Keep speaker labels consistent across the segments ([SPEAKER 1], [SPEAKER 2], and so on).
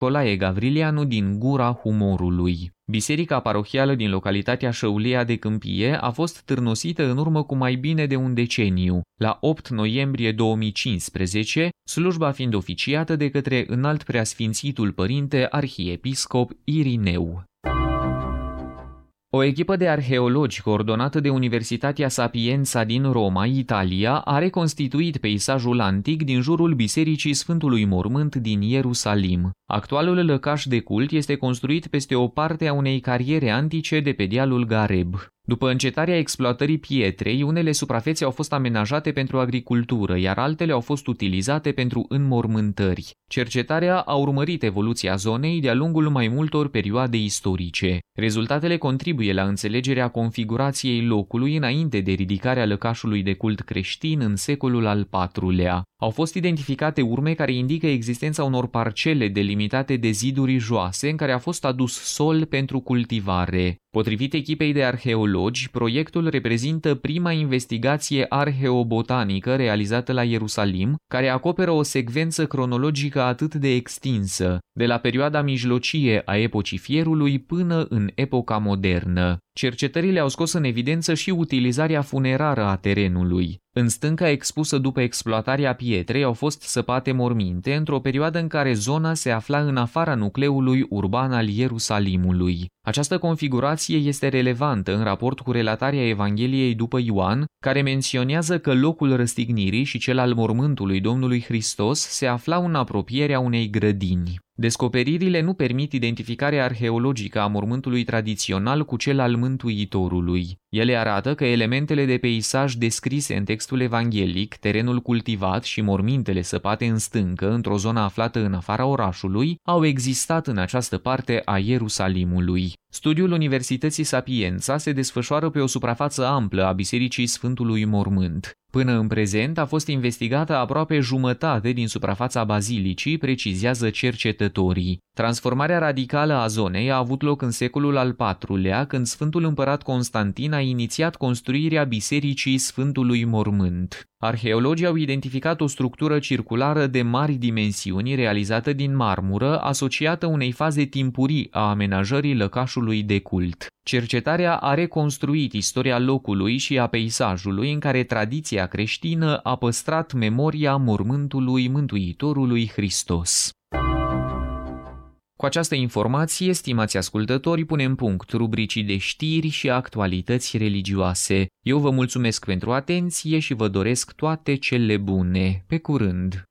[SPEAKER 1] Nicolae Gavrilianu din Gura Humorului. Biserica parohială din localitatea Șăulea de Câmpie a fost târnosită în urmă cu mai bine de un deceniu, la 8 noiembrie 2015, slujba fiind oficiată de către Înalt Preasfințitul Părinte Arhiepiscop Irineu. O echipă de arheologi coordonată de Universitatea Sapienza din Roma, Italia, a reconstituit peisajul antic din jurul Bisericii Sfântului Mormânt din Ierusalim. Actualul lăcaș de cult este construit peste o parte a unei cariere antice de pe dealul Gareb. După încetarea exploatării pietrei, unele suprafețe au fost amenajate pentru agricultură, iar altele au fost utilizate pentru înmormântări. Cercetarea a urmărit evoluția zonei de-a lungul mai multor perioade istorice. Rezultatele contribuie la înțelegerea configurației locului înainte de ridicarea lăcașului de cult creștin în secolul al IV-lea. Au fost identificate urme care indică existența unor parcele delimitate de ziduri joase în care a fost adus sol pentru cultivare. Potrivit echipei de arheologi, proiectul reprezintă prima investigație arheobotanică realizată la Ierusalim, care acoperă o secvență cronologică atât de extinsă, de la perioada mijlocie a epocii fierului până în epoca modernă. Cercetările au scos în evidență și utilizarea funerară a terenului. În stânca expusă după exploatarea pietrei au fost săpate morminte într-o perioadă în care zona se afla în afara nucleului urban al Ierusalimului. Această configurație este relevantă în raport cu relatarea Evangheliei după Ioan, care menționează că locul răstignirii și cel al mormântului Domnului Hristos se aflau în apropierea unei grădini. Descoperirile nu permit identificarea arheologică a mormântului tradițional cu cel al Mântuitorului. Ele arată că elementele de peisaj descrise în textul evanghelic, terenul cultivat și mormintele săpate în stâncă, într-o zonă aflată în afara orașului, au existat în această parte a Ierusalimului. Studiul Universității Sapienza se desfășoară pe o suprafață amplă a Bisericii Sfântului Mormânt. Până în prezent a fost investigată aproape jumătate din suprafața bazilicii, precizează cercetătorii. Transformarea radicală a zonei a avut loc în secolul al IV-lea, când Sfântul Împărat Constantin a inițiat construirea Bisericii Sfântului Mormânt. Arheologii au identificat o structură circulară de mari dimensiuni realizată din marmură, asociată unei faze timpurii a amenajării lăcașului de cult. Cercetarea a reconstruit istoria locului și a peisajului în care tradiția creștină a păstrat memoria mormântului Mântuitorului Hristos. Cu această informație, stimați ascultători, punem punct rubricii de știri și actualități religioase. Eu vă mulțumesc pentru atenție și vă doresc toate cele bune. Pe curând!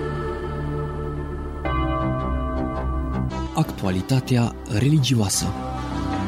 [SPEAKER 2] Actualitatea religioasă.